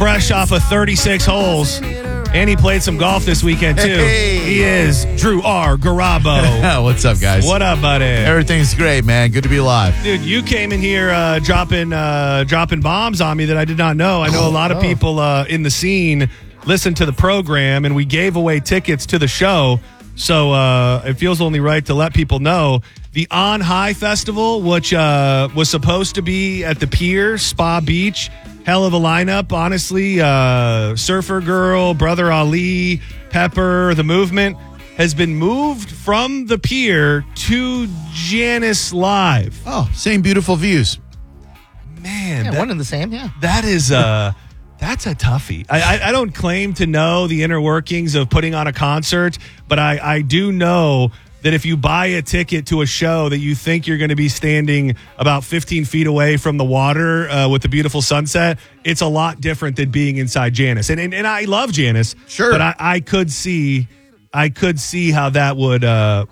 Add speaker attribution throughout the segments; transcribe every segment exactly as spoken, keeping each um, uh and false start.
Speaker 1: fresh off of thirty-six holes. And he played some golf this weekend, too.
Speaker 2: Hey.
Speaker 1: He is Drew R. Garabo.
Speaker 2: What's up, guys?
Speaker 1: What up, buddy?
Speaker 2: Everything's great, man. Good to be alive.
Speaker 1: Dude, you came in here uh, dropping uh, dropping bombs on me that I did not know. I know a lot of
Speaker 3: Oh.
Speaker 1: people uh, in the scene listen to the program, and we gave away tickets to the show. So uh, it feels only right to let people know. The On High Festival, which uh, was supposed to be at the Pier, Spa Beach, hell of a lineup, honestly. Uh, Surfer Girl, Brother Ali, Pepper, The Movement, has been moved from the Pier to Janice Live.
Speaker 2: Oh, same beautiful views.
Speaker 1: Man,
Speaker 3: Yeah,
Speaker 1: that,
Speaker 3: one and the same, yeah.
Speaker 1: that is uh that's a toughie. I, I I don't claim to know the inner workings of putting on a concert, but I I do know that if you buy a ticket to a show that you think you're going to be standing about fifteen feet away from the water uh, with the beautiful sunset, it's a lot different than being inside Janice. And and, and I love Janice,
Speaker 2: Sure.
Speaker 1: but I, I could see I could see how that would uh,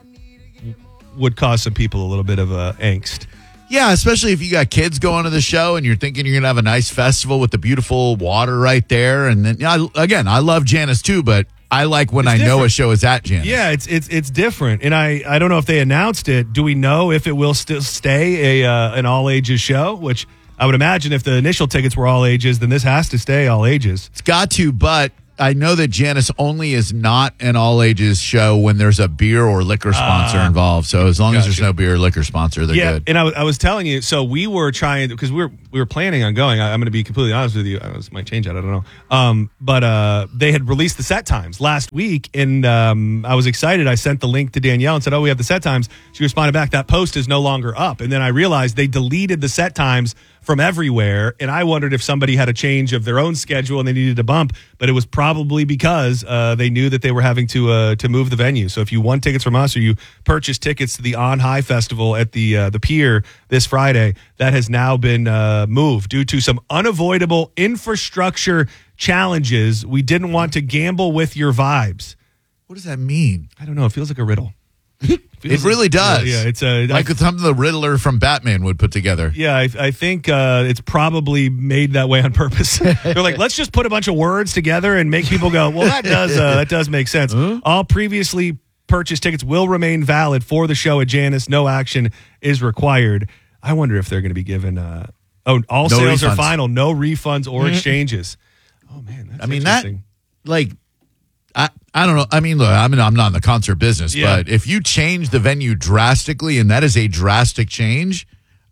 Speaker 1: would cause some people a little bit of uh, angst.
Speaker 2: Yeah, especially if you got kids going to the show and you're thinking you're going to have a nice festival with the beautiful water right there. And then, you know, I, again, I love Janice too, but I like when
Speaker 1: It's
Speaker 2: I know
Speaker 1: different.
Speaker 2: a show is at Janice.
Speaker 1: Yeah, it's it's it's different, and I, I don't know if they announced it. Do we know if it will still stay a uh, an all ages show? Which I would imagine if the initial tickets were all ages, then this has to stay all ages.
Speaker 2: It's got to, but I know that Janice only is not an all ages show when there's a beer or liquor sponsor
Speaker 1: Uh,
Speaker 2: involved. So as long as there's
Speaker 1: gotcha.
Speaker 2: no beer or liquor sponsor, they're
Speaker 1: yeah,
Speaker 2: good.
Speaker 1: and I, was- I was telling you, so we were trying because we were we were planning on going. I, I'm going to be completely honest with you. I was, might change that. I don't know. Um, but uh, they had released the set times last week, and um, I was excited. I sent the link to Danielle and said, "Oh, we have the set times." She responded back, "That post is no longer up." And then I realized they deleted the set times from everywhere, and I wondered if somebody had a change of their own schedule and they needed to bump, but it was probably because uh, they knew that they were having to uh, to move the venue. So if you won tickets from us or you purchased tickets to the On High Festival at the uh, the Pier this Friday, that has now been uh, moved due to some unavoidable infrastructure challenges. We didn't want to gamble with your vibes.
Speaker 2: What does that mean?
Speaker 1: I don't know. It feels like a riddle.
Speaker 2: It
Speaker 1: Feels
Speaker 2: really
Speaker 1: like-
Speaker 2: does.
Speaker 1: Yeah, it's a
Speaker 2: Like something the Riddler from Batman would put together.
Speaker 1: Yeah, I, I think uh, it's probably made that way on purpose. They're like, let's just put a bunch of words together and make people go, well, that does uh, that does make sense.
Speaker 2: Huh?
Speaker 1: All previously purchased tickets will remain valid for the show at Janice. No action is required. I wonder if they're going to be given. Uh, oh, all
Speaker 2: No
Speaker 1: sales are
Speaker 2: refunds.
Speaker 1: final. No refunds or exchanges. Oh man, that's
Speaker 2: I mean, that,
Speaker 1: interesting.
Speaker 2: like, I, I don't know. I mean, look, I mean, I'm not in the concert business,
Speaker 1: Yeah.
Speaker 2: but if you change the venue drastically, and that is a drastic change,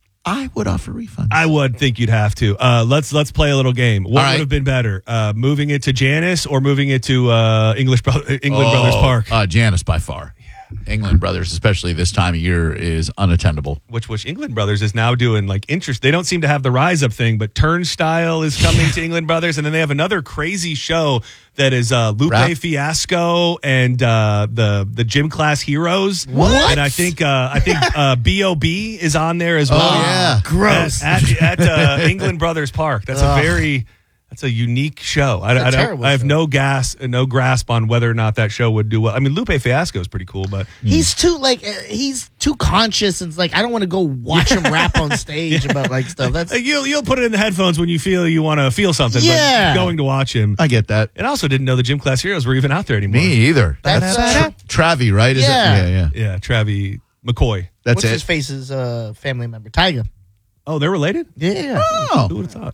Speaker 2: I would offer refunds.
Speaker 1: I would think you'd have to. Uh, let's let's play a little game. What
Speaker 2: All right.
Speaker 1: would have been better, uh, moving it to Janice or moving it to uh, English Bro- England Brothers
Speaker 2: Oh,
Speaker 1: Park?
Speaker 2: Uh, Janice by far. England Brothers, especially this time of year, is unattendable.
Speaker 1: Which which England Brothers is now doing like interest. They don't seem to have the Rise Up thing, but Turnstile is coming to England Brothers, and then they have another crazy show that is uh, Lupe
Speaker 2: Rap?
Speaker 1: Fiasco and uh, the the Gym Class Heroes.
Speaker 2: What?
Speaker 1: And I think uh, I think uh, B O B is on there as well.
Speaker 2: Oh, yeah.
Speaker 3: Gross.
Speaker 1: At, at, at uh, England Brothers Park. That's a very that's a unique show. I,
Speaker 3: It's a
Speaker 1: I don't.
Speaker 3: terrible
Speaker 1: I have
Speaker 3: show.
Speaker 1: no gas, no grasp on whether or not that show would do well. I mean, Lupe Fiasco is pretty cool, but
Speaker 3: He's too like uh, he's too conscious and it's like I don't want to go watch him rap on stage about like stuff. That's
Speaker 1: Like, you'll you'll put it in the headphones when you feel you want to feel something.
Speaker 3: Yeah.
Speaker 1: But going to watch him.
Speaker 2: I get that.
Speaker 1: And I also didn't know the Gym Class Heroes were even out there anymore.
Speaker 2: Me either.
Speaker 3: That's,
Speaker 2: That's
Speaker 3: uh,
Speaker 2: Tra- Travi, right? Is
Speaker 3: Yeah.
Speaker 2: It? Yeah, yeah.
Speaker 1: Yeah, Travi McCoy.
Speaker 2: That's
Speaker 3: what's
Speaker 2: it.
Speaker 3: his face's uh, family member, Tyga.
Speaker 1: Oh, they're related?
Speaker 3: Yeah.
Speaker 2: Oh.
Speaker 1: Who would have thought?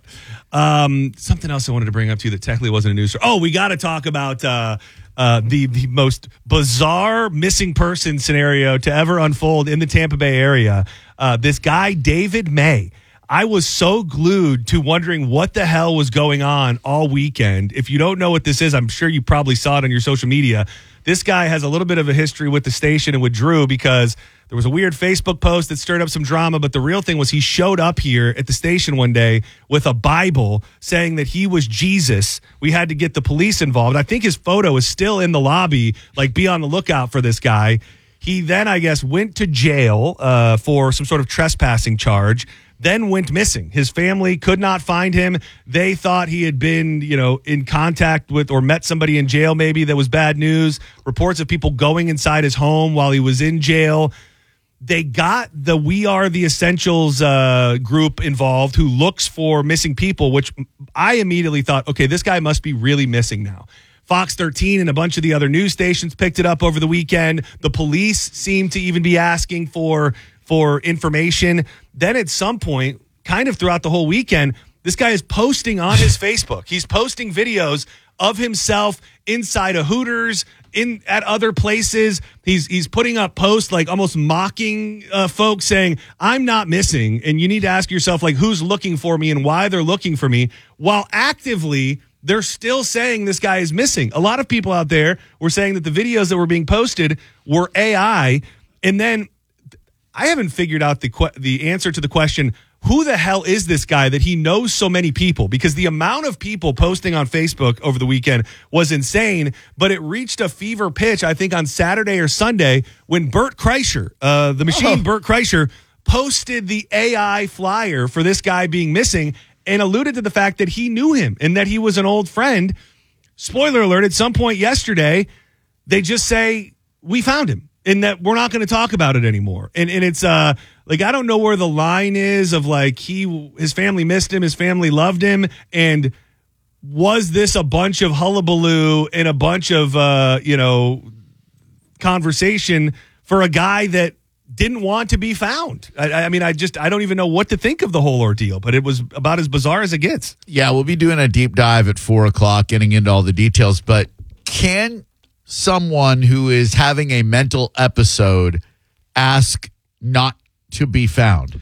Speaker 1: Um, something else I wanted to bring up to you that technically wasn't a news story. Oh, we got to talk about uh, uh, the the most bizarre missing person scenario to ever unfold in the Tampa Bay area. Uh, this guy, David May. I was so glued to wondering what the hell was going on all weekend. If you don't know what this is, I'm sure you probably saw it on your social media. This guy has a little bit of a history with the station and with Drew because there was a weird Facebook post that stirred up some drama, but the real thing was he showed up here at the station one day with a Bible saying that he was Jesus. We had to get the police involved. I think his photo is still in the lobby. Like, be on the lookout for this guy. He then, I guess, went to jail uh, for some sort of trespassing charge, then went missing. His family could not find him. They thought he had been, you know, in contact with or met somebody in jail maybe that was bad news. Reports of people going inside his home while he was in jail. they got the We Are the Essentials uh, group involved who looks for missing people, which I immediately thought, okay, this guy must be really missing now. Fox thirteen and a bunch of the other news stations picked it up over the weekend. The police seemed to even be asking for, for information. Then at some point, kind of throughout the whole weekend, this guy is posting on his Facebook. He's posting videos of himself inside a Hooters, in at other places. He's he's putting up posts like almost mocking uh, folks, saying, I'm not missing. And you need to ask yourself, like, who's looking for me and why they're looking for me, while actively they're still saying this guy is missing. A lot of people out there were saying that the videos that were being posted were A I. And then I haven't figured out the que- the answer to the question, who the hell is this guy that he knows so many people? Because the amount of people posting on Facebook over the weekend was insane, but it reached a fever pitch, I think, on Saturday or Sunday when Bert Kreischer, uh, the machine oh. Bert Kreischer, posted the A I flyer for this guy being missing and alluded to the fact that he knew him and that he was an old friend. Spoiler alert, at some point yesterday, they just say, we found him, and that we're not going to talk about it anymore. And and it's uh like, I don't know where the line is of like, he his family missed him, his family loved him, and was this a bunch of hullabaloo and a bunch of uh you know conversation for a guy that didn't want to be found? I, I mean, I just, I don't even know what to think of the whole ordeal, but it was about as bizarre as it gets.
Speaker 2: Yeah, we'll be doing a deep dive at four o'clock, getting into all the details. But can someone who is having a mental episode ask not to be found?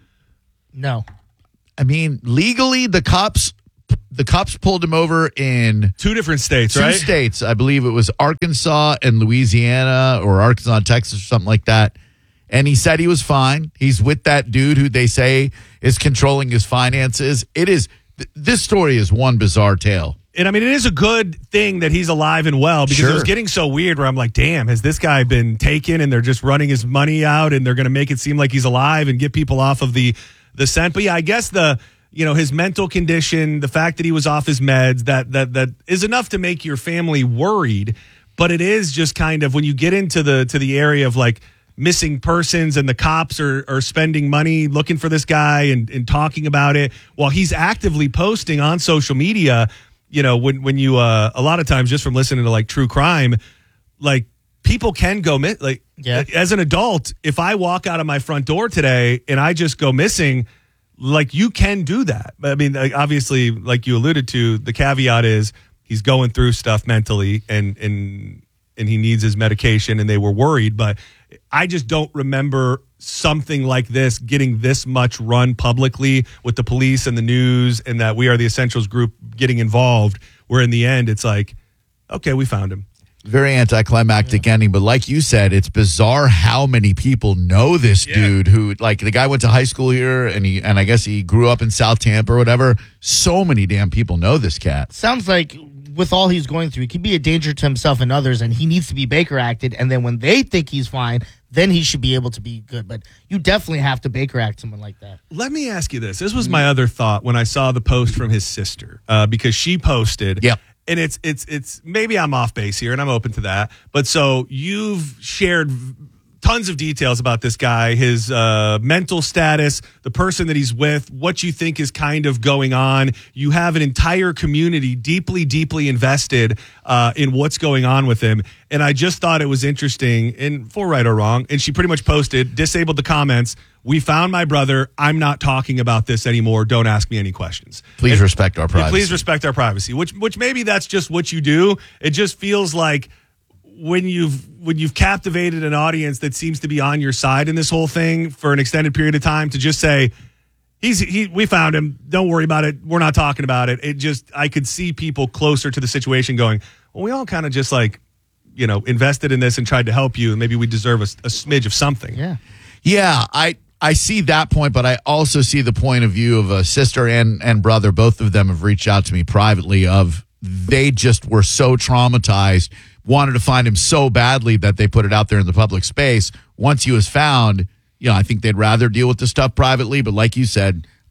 Speaker 3: No.
Speaker 2: I mean, legally, the cops, the cops pulled him over in
Speaker 1: two different states,
Speaker 2: two
Speaker 1: right?
Speaker 2: Two states. I believe it was Arkansas and Louisiana, or Arkansas, Texas, or something like that. And he said he was fine. He's with that dude who they say is controlling his finances. It is, th- this story is one bizarre tale.
Speaker 1: And I mean, it is a good thing that he's alive and well, because
Speaker 2: Sure.
Speaker 1: it was getting so weird where I'm like, damn, has this guy been taken and they're just running his money out and they're going to make it seem like he's alive and get people off of the, the scent. But yeah, I guess the, you know, his mental condition, the fact that he was off his meds, that, that, that is enough to make your family worried. But it is just kind of, when you get into the, to the area of like missing persons and the cops are, are spending money looking for this guy and, and talking about it while he's actively posting on social media. You know, when, when you, uh, a lot of times just from listening to like true crime, like people can go miss. Like
Speaker 3: yeah.
Speaker 1: as an adult, if I walk out of my front door today and I just go missing, like you can do that. I mean, like, obviously, like you alluded to, the caveat is he's going through stuff mentally and, and, and he needs his medication and they were worried, but I just don't remember something like this getting this much run publicly with the police and the news and that We Are the Essentials group getting involved, where in the end it's like, okay, we found him.
Speaker 2: Very anticlimactic yeah. ending, but like you said, it's bizarre how many people know this yeah. dude who, like, the guy went to high school here and he, and I guess he grew up in South Tampa or whatever. So many damn people know this cat.
Speaker 3: Sounds like with all he's going through, he could be a danger to himself and others, and he needs to be Baker acted. And then when they think he's fine, then he should be able to be good. But you definitely have to Baker act someone like that.
Speaker 1: Let me ask you this. This was my other thought when I saw the post from his sister, uh, because she posted.
Speaker 2: Yep.
Speaker 1: And it's, it's, it's, maybe I'm off base here and I'm open to that. But so you've shared tons of details about this guy, his uh, mental status, the person that he's with, what you think is kind of going on. You have an entire community deeply, deeply invested uh, in what's going on with him. And I just thought it was interesting, and for right or wrong, and she pretty much posted, disabled the comments, "We found my brother. I'm not talking about this anymore. Don't ask me any questions.
Speaker 2: Please
Speaker 1: and,
Speaker 2: respect our privacy.
Speaker 1: Please respect our privacy," which which maybe that's just what you do. It just feels like when you've when you've captivated an audience that seems to be on your side in this whole thing for an extended period of time, to just say, he's he we found him, don't worry about it, we're not talking about it. It just, I could see people closer to the situation going, well, we all kind of just like, you know, invested in this and tried to help you, and maybe we deserve a, a smidge of something.
Speaker 3: Yeah.
Speaker 2: Yeah, I I see that point, but I also see the point of view of a sister and, and brother. Both of them have reached out to me privately of they just were so traumatized, wanted to find him so badly that they put it out there in the public space. Once he was found, you know, I think they'd rather deal with the stuff privately. But like you said,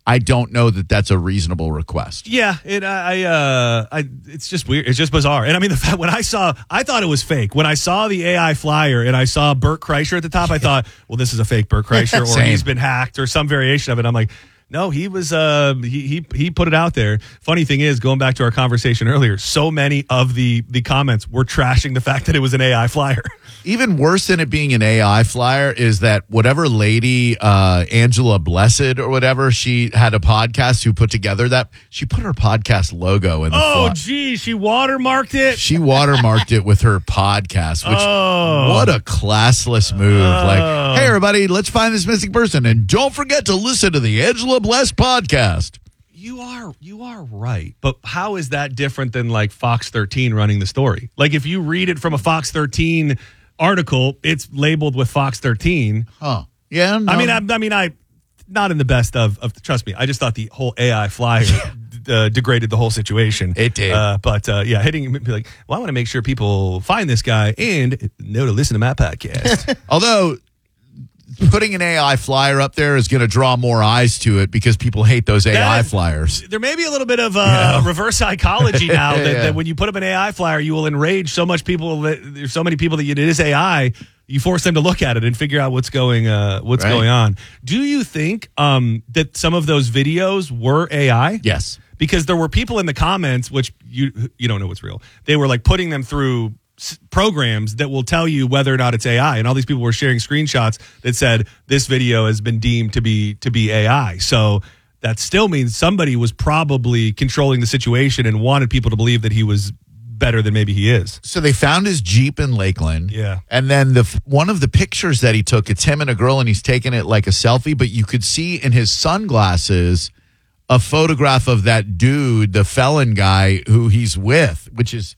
Speaker 2: I don't know that that's a reasonable request.
Speaker 1: Yeah, it I, uh I it's just weird. It's just bizarre. And I mean the fact when I saw I thought it was fake. When I saw the A I flyer and I saw Burt Kreischer at the top, I thought, well, this is a fake Burt Kreischer or
Speaker 2: Same.
Speaker 1: he's been hacked or some variation of it. I'm like, no, he was uh he he he put it out there. Funny thing is, going back to our conversation earlier, so many of the the comments were trashing the fact that it was an A I flyer.
Speaker 2: Even worse than it being an A I flyer is that whatever lady, uh, Angela Blessed or whatever, she had a podcast who put together that, she put her podcast logo in the
Speaker 1: Oh,
Speaker 2: fly-
Speaker 1: geez, she watermarked it.
Speaker 2: She watermarked it with her podcast, which,
Speaker 1: Oh.
Speaker 2: what a classless move.
Speaker 1: Oh.
Speaker 2: Like, hey, everybody, let's find this missing person. And don't forget to listen to the Angela Blessed podcast.
Speaker 1: You are you are right, but how is that different than like Fox thirteen running the story? Like if you read it from a Fox thirteen article, it's labeled with Fox thirteen.
Speaker 2: Huh. Yeah. No.
Speaker 1: I mean, I, I mean, I not in the best of, of. Trust me, I just thought the whole A I flyer uh, degraded the whole situation.
Speaker 2: It did.
Speaker 1: uh, but uh, yeah, hitting be like, well, I want to make sure people find this guy and know to listen to my podcast.
Speaker 2: Although putting an A I flyer up there is going to draw more eyes to it because people hate those A I
Speaker 1: That-
Speaker 2: flyers.
Speaker 1: There may be a little bit of uh,
Speaker 2: Yeah.
Speaker 1: reverse psychology now that,
Speaker 2: Yeah.
Speaker 1: that when you put up an A I flyer, you will enrage so much people that there's so many people that it is A I. You force them to look at it and figure out what's going uh, what's
Speaker 2: Right.
Speaker 1: going on. Do you think um, that some of those videos were A I?
Speaker 2: Yes.
Speaker 1: Because there were people in the comments, which you you don't know what's real. They were like putting them through s- programs that will tell you whether or not it's A I, and all these people were sharing screenshots that said this video has been deemed to be to be A I. So that still means somebody was probably controlling the situation and wanted people to believe that he was better than maybe he is.
Speaker 2: So they found his Jeep in Lakeland.
Speaker 1: Yeah.
Speaker 2: And then the one of the pictures that he took, it's him and a girl, and he's taking it like a selfie, but you could see in his sunglasses a photograph of that dude, the felon guy who he's with, which is,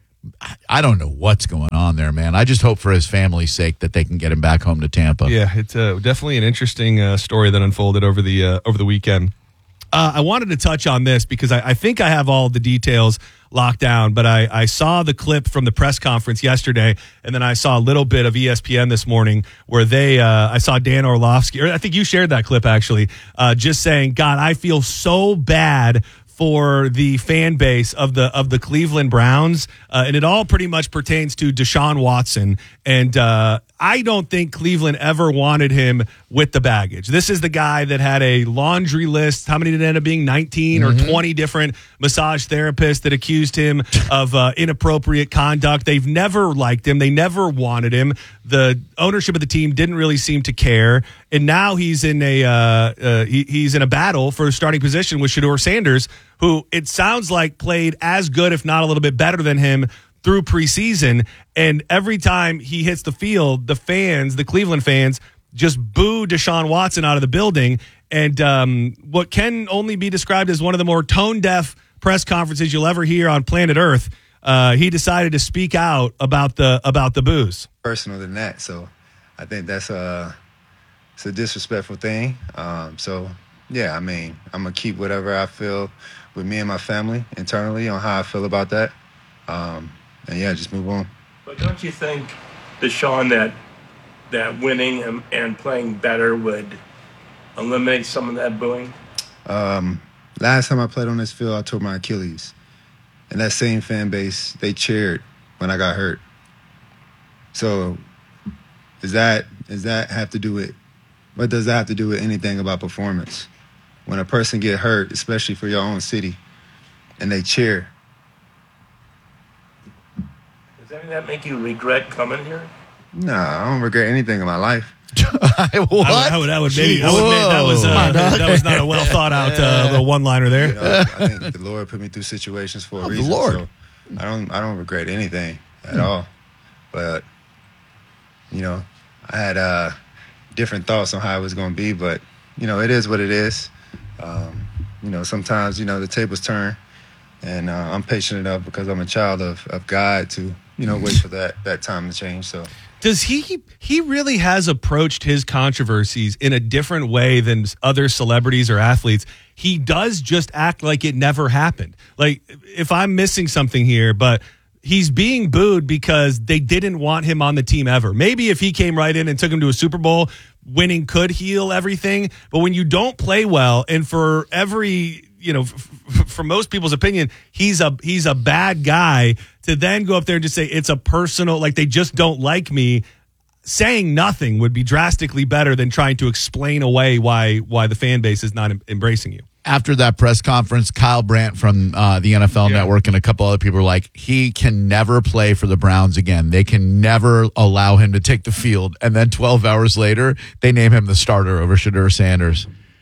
Speaker 2: I don't know what's going on there, man. I just hope for his family's sake that they can get him back home to Tampa.
Speaker 1: Yeah, it's uh, definitely an interesting uh, story that unfolded over the uh, over the weekend. Uh, I wanted to touch on this because I, I think I have all the details locked down, but I, I saw the clip from the press conference yesterday, and then I saw a little bit of E S P N this morning where they, uh, I saw Dan Orlovsky, or I think you shared that clip actually, uh, just saying, God, I feel so bad for the fan base of the of the Cleveland Browns, uh, and it all pretty much pertains to Deshaun Watson. And uh, I don't think Cleveland ever wanted him with the baggage. This is the guy that had a laundry list. How many did it end up being? nineteen mm-hmm. or twenty different massage therapists that accused him of uh, inappropriate conduct. They've never liked him. They never wanted him. The ownership of the team didn't really seem to care. And now he's in a uh, uh, he, he's in a battle for a starting position with Shedeur Sanders, who it sounds like played as good, if not a little bit better than him through preseason. And every time he hits the field, the fans, the Cleveland fans, just boo Deshaun Watson out of the building. And um, what can only be described as one of the more tone-deaf press conferences you'll ever hear on planet Earth, uh, he decided to speak out about the about the boos.
Speaker 4: Personal than that, so I think that's a it's a disrespectful thing. Um, so yeah, I mean, I'm gonna keep whatever I feel with me and my family internally on how I feel about that, um, and yeah, just move on.
Speaker 5: But don't you think, Deshaun, that that winning and, and playing better would eliminate some of that booing?
Speaker 4: Um, last time I played on this field, I tore my Achilles, and that same fan base, they cheered when I got hurt. So, does that does that have to do with? What does that have to do with anything about performance? When a person get hurt, especially for your own city, and they cheer.
Speaker 5: Does any of that make you regret coming here?
Speaker 4: Nah, I don't regret anything in my life.
Speaker 2: What?
Speaker 1: I would, I would, I would maybe, I would admit that was, uh,
Speaker 2: Whoa.
Speaker 1: that was not a well thought out uh, little one liner there.
Speaker 4: You know, I think the Lord put me through situations for a
Speaker 2: Oh, the
Speaker 4: reason.
Speaker 2: Lord.
Speaker 4: So I don't, I don't regret anything at all. But you know, I had uh, different thoughts on how it was going to be. But you know, it is what it is. Um, you know, sometimes you know the tables turn, and uh, I'm patient enough because I'm a child of, of God to you know wait for that that time to change. So.
Speaker 1: Does he he really has approached his controversies in a different way than other celebrities or athletes? He does just act like it never happened. Like if I'm missing something here, but he's being booed because they didn't want him on the team ever. Maybe if he came right in and took him to a Super Bowl, winning could heal everything. But when you don't play well, and for every, you know, f- f- for most people's opinion, he's a he's a bad guy, to then go up there and just say it's a personal, like they just don't like me. Saying nothing would be drastically better than trying to explain away why why the fan base is not em- embracing you.
Speaker 2: After that press conference, Kyle Brandt from uh, the N F L
Speaker 1: Yeah.
Speaker 2: Network and a couple other people were like, he can never play for the Browns again. They can never allow him to take the field. And then twelve hours later, they name him the starter over Shedeur Sanders.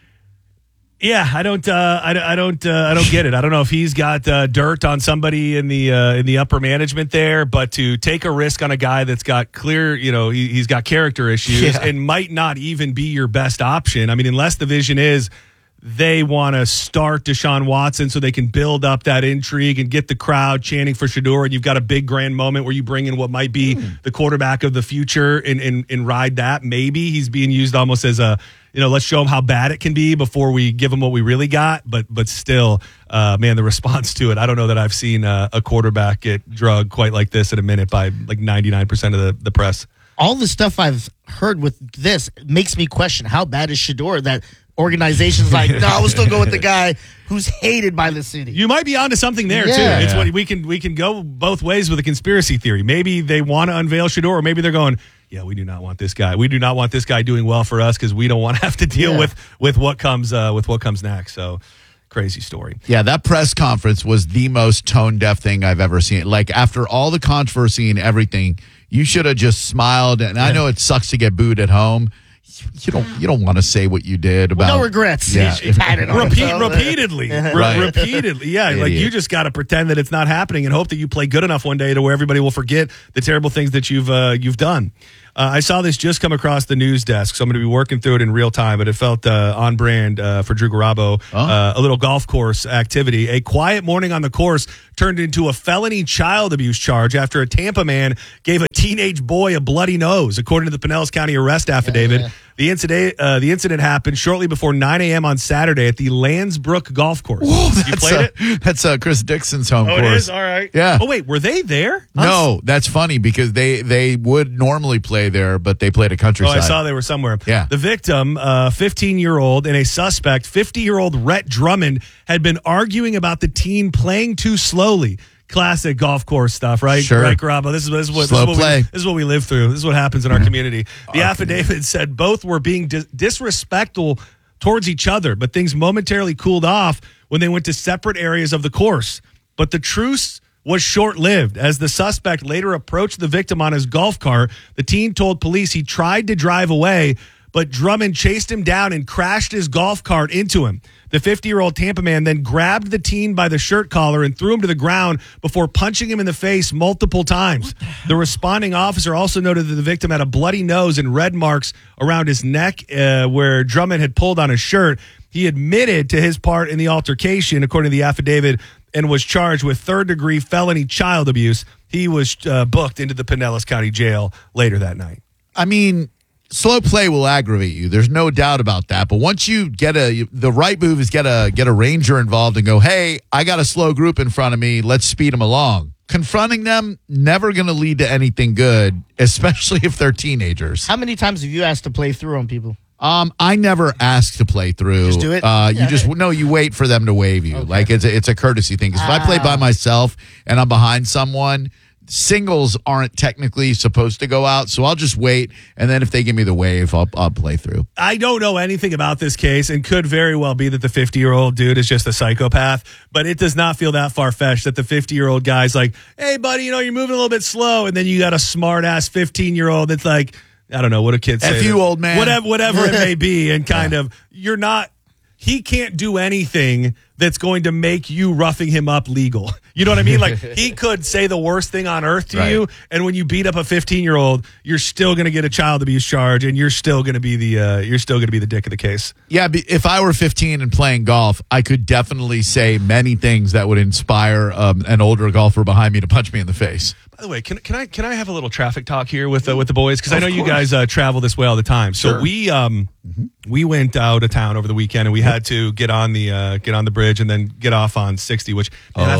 Speaker 1: Yeah, I don't, uh, I, don't- I don't, uh, I don't get it. I don't know if he's got uh, dirt on somebody in the uh, in the upper management there, but to take a risk on a guy that's got clear, you know, he, he's got character issues
Speaker 2: Yeah.
Speaker 1: and might not even be your best option. I mean, unless the vision is they want to start Deshaun Watson so they can build up that intrigue and get the crowd chanting for Shedeur, and you've got a big grand moment where you bring in what might be
Speaker 2: Mm.
Speaker 1: the quarterback of the future and, and and ride that. Maybe he's being used almost as a, you know, let's show him how bad it can be before we give him what we really got. But but still, uh, man, the response to it, I don't know that I've seen uh, a quarterback get drugged quite like this in a minute by like ninety-nine percent of the, the press.
Speaker 3: All the stuff I've heard with this makes me question how bad is Shedeur that organization's like, no, we'll still go with the guy who's hated by the city.
Speaker 1: You might be onto something there
Speaker 3: Yeah.
Speaker 1: too. It's
Speaker 2: Yeah.
Speaker 1: what we can we can go both ways with a conspiracy theory. Maybe they want to unveil Shedeur, or maybe they're going, yeah, we do not want this guy. We do not want this guy doing well for us because we don't want to have to deal
Speaker 3: Yeah.
Speaker 1: with with what comes uh, with what comes next. So crazy story.
Speaker 2: Yeah, that press conference was the most tone deaf thing I've ever seen. Like, after all the controversy and everything, you should have just smiled. And I know it sucks to get booed at home. You don't you don't want to say what you did about
Speaker 3: no regrets.
Speaker 2: Yeah.
Speaker 3: He patted on
Speaker 1: Repeat,
Speaker 3: himself.
Speaker 1: repeatedly, Re-
Speaker 2: Right.
Speaker 1: repeatedly. Yeah, like
Speaker 2: Idiot.
Speaker 1: you just got to pretend that it's not happening and hope that you play good enough one day to where everybody will forget the terrible things that you've uh, you've done. Uh, I saw this just come across the news desk, so I'm going to be working through it in real time, but it felt uh, on brand uh, for Drew Garabo.
Speaker 2: Oh.
Speaker 1: Uh, a little golf course activity. A quiet morning on the course turned into a felony child abuse charge after a Tampa man gave a teenage boy a bloody nose, according to the Pinellas County arrest affidavit.
Speaker 3: yeah.
Speaker 1: The incident uh, the incident happened shortly before nine a.m. on Saturday at the Landsbrook Golf Course.
Speaker 2: Whoa,
Speaker 1: you
Speaker 2: that's,
Speaker 1: played
Speaker 2: uh,
Speaker 1: it?
Speaker 2: that's uh, Chris Dixon's home
Speaker 1: Oh,
Speaker 2: course.
Speaker 1: it is? All right.
Speaker 2: Yeah.
Speaker 1: Oh, wait, were they there?
Speaker 2: No, that's funny because they they would normally play there, but they played at
Speaker 1: Oh,
Speaker 2: Countryside.
Speaker 1: I saw they were somewhere.
Speaker 2: Yeah.
Speaker 1: The victim, uh, fifteen-year-old, and a suspect, fifty-year-old Rhett Drummond, had been arguing about the teen playing too slowly. Classic golf course stuff, right?
Speaker 2: Sure.
Speaker 1: Right, Garabo? This is, this is what,
Speaker 2: Slow
Speaker 1: this is what
Speaker 2: play.
Speaker 1: We, this is what we live through. This is what happens in our community. The affidavit said both were being dis- disrespectful towards each other, but things momentarily cooled off when they went to separate areas of the course. But the truce was short-lived. As the suspect later approached the victim on his golf cart, the teen told police he tried to drive away, but Drummond chased him down and crashed his golf cart into him. The fifty-year-old Tampa man then grabbed the teen by the shirt collar and threw him to the ground before punching him in the face multiple times. The, the responding officer also noted that the victim had a bloody nose and red marks around his neck uh, where Drummond had pulled on his shirt. He admitted to his part in the altercation, according to the affidavit, and was charged with third-degree felony child abuse. He was uh, booked into the Pinellas County Jail later that night.
Speaker 2: I mean, slow play will aggravate you. There's no doubt about that. But once you get a, the right move is get a get a ranger involved and go, hey, I got a slow group in front of me. Let's speed them along. Confronting them, never going to lead to anything good, especially if they're teenagers.
Speaker 3: How many times have you asked to play through on people?
Speaker 2: Um, I never ask to play through.
Speaker 3: Just do it?
Speaker 2: Uh,
Speaker 3: Yeah.
Speaker 2: you just no, you wait for them to wave you.
Speaker 3: Okay.
Speaker 2: Like it's a, it's a courtesy thing. 'Cause if I play by
Speaker 3: Ah.
Speaker 2: myself and I'm behind someone, singles aren't technically supposed to go out. So I'll just wait, and then if they give me the wave, I'll I'll play through.
Speaker 1: I don't know anything about this case, and could very well be that the fifty-year-old dude is just a psychopath, but it does not feel that far-fetched that the fifty-year-old guy's like, hey, buddy, you know, you're moving a little bit slow, and then you got a smart-ass fifteen-year-old that's like, I don't know, what do kids say?
Speaker 2: F you,
Speaker 1: to-
Speaker 2: old man.
Speaker 1: Whatever, whatever it may be, and kind of, you're not, he can't do anything that's going to make you roughing him up legal. You know what I mean? Like, he could say the worst thing on earth to
Speaker 2: Right.
Speaker 1: you, and when you beat up a fifteen-year-old, you're still going to get a child abuse charge, and you're still going to be the uh, you're still going to be the dick of the case.
Speaker 2: Yeah, be- if I were fifteen and playing golf, I could definitely say many things that would inspire um, an older golfer behind me to punch me in the face.
Speaker 1: By the way, can can I can I have a little traffic talk here with uh, with the boys, because I
Speaker 2: Of
Speaker 1: know you
Speaker 2: course.
Speaker 1: guys uh, travel this way all the time. So
Speaker 2: Sure.
Speaker 1: we um we went out of town over the weekend, and we had to get on the uh, get on the bridge and then get off on sixty, which man, I found a
Speaker 2: Oh.
Speaker 1: great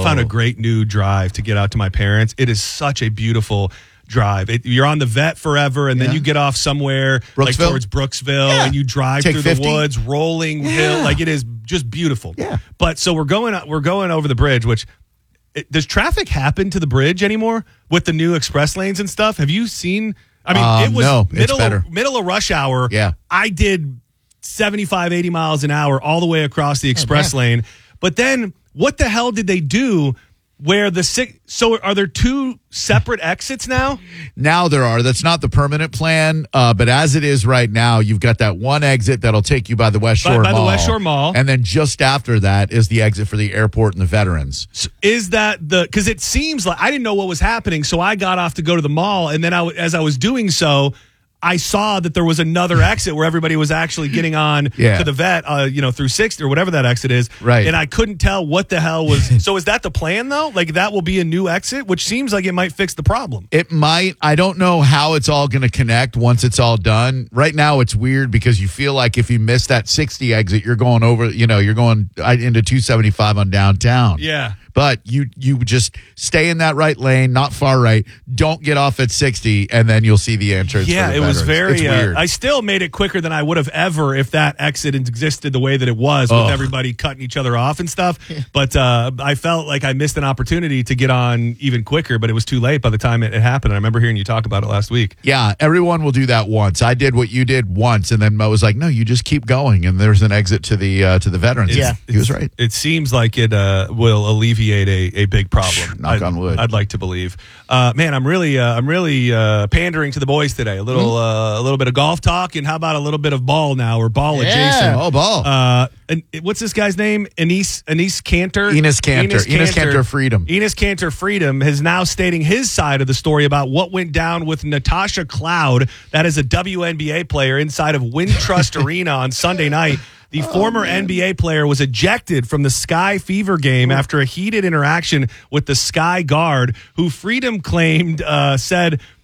Speaker 1: great new drive to get out to my parents. It is such a beautiful drive. It, you're on the vet forever, and
Speaker 2: Yeah.
Speaker 1: then you get off somewhere like
Speaker 2: Brooksville?
Speaker 1: towards Brooksville,
Speaker 2: Yeah.
Speaker 1: and you drive
Speaker 2: Take
Speaker 1: through
Speaker 2: fifty?
Speaker 1: the woods, rolling hill. Like it is just beautiful.
Speaker 2: Yeah.
Speaker 1: But so we're going we're going over the bridge, which it, does traffic happen to the bridge anymore with the new express lanes and stuff? Have you seen? I mean,
Speaker 2: Um,
Speaker 1: it was
Speaker 2: no, it's
Speaker 1: middle
Speaker 2: better.
Speaker 1: of, middle of rush hour.
Speaker 2: Yeah.
Speaker 1: I did seventy-five, eighty miles an hour all the way across the express lane. But then what the hell did they do where the six, so are there two separate exits now?
Speaker 2: Now there are. That's not the permanent plan, uh, but as it is right now, you've got that one exit that'll take you by the West
Speaker 1: By-
Speaker 2: Shore
Speaker 1: by the
Speaker 2: Mall.
Speaker 1: West Shore Mall.
Speaker 2: And then just after that is the exit for the airport and the veterans.
Speaker 1: So is that the, because it seems like I didn't know what was happening. So I got off to go to the mall. And then I, as I was doing so, I saw that there was another exit where everybody was actually getting on
Speaker 2: Yeah.
Speaker 1: to the vet, uh, you know, through sixty or whatever that exit is.
Speaker 2: Right.
Speaker 1: And I couldn't tell what the hell was. So is that the plan though? Like that will be a new exit, which seems like it might fix the problem.
Speaker 2: It might. I don't know how it's all going to connect once it's all done. Right now, it's weird because you feel like if you miss that sixty exit, you're going over, you know, you're going uh, into two seventy-five on downtown.
Speaker 1: Yeah.
Speaker 2: But you you just stay in that right lane, not far right. Don't get off at sixty, and then you'll see the entrance.
Speaker 1: Yeah,
Speaker 2: for the
Speaker 1: it was
Speaker 2: veterans.
Speaker 1: very.
Speaker 2: It's
Speaker 1: Uh,
Speaker 2: weird.
Speaker 1: I still made it quicker than I would have ever if that exit existed the way that it was with
Speaker 2: Ugh.
Speaker 1: everybody cutting each other off and stuff. But uh, I felt like I missed an opportunity to get on even quicker, but it was too late by the time it, it happened. I remember hearing you talk about it last week.
Speaker 2: Yeah, everyone will do that once. I did what you did once, and then Mo was like, "No, you just keep going." And there's an exit to the uh, to the veterans.
Speaker 3: Yeah.
Speaker 2: he was right.
Speaker 1: It seems like it uh, will alleviate a, a big problem.
Speaker 2: Knock
Speaker 1: I'd,
Speaker 2: on wood.
Speaker 1: I'd like to believe. Uh, man, I'm really, uh, I'm really uh, pandering to the boys today. A little,
Speaker 2: Hmm?
Speaker 1: uh, a little bit of golf talk, and how about a little bit of ball now or ball
Speaker 3: Yeah.
Speaker 1: adjacent?
Speaker 2: Oh, ball.
Speaker 1: Uh, and what's this guy's name? Enes Enes Cantor.
Speaker 2: Enes Kanter. Enes Kanter Freedom.
Speaker 1: Enes Kanter Freedom is now stating his side of the story about what went down with Natasha Cloud. That is a W N B A player inside of Wintrust Arena on Sunday night. The
Speaker 2: Oh,
Speaker 1: former N B A player was ejected from the Sky Fever game after a heated interaction with the Sky guard, who Freedom claimed uh, said